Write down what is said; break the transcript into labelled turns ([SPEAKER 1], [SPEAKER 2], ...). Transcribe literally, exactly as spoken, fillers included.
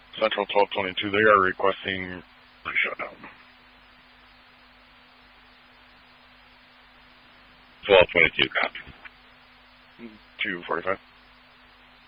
[SPEAKER 1] Central twelve twenty-two, they are requesting pre-shutdown.
[SPEAKER 2] twelve twenty-two, copy.
[SPEAKER 1] two forty-five.